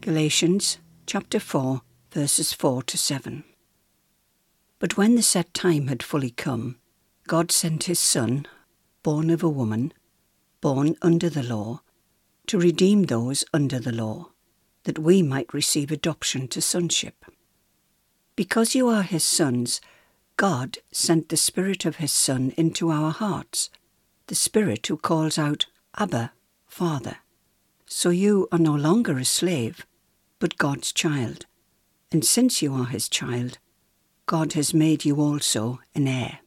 Galatians chapter 4, verses 4 to 7. But when the set time had fully come, God sent his Son, born of a woman, born under the law, to redeem those under the law, that we might receive adoption to sonship. Because you are his sons, God sent the Spirit of his Son into our hearts, the Spirit who calls out, Abba, Father. So you are no longer a slave, but God's child. And since you are his child, God has made you also an heir.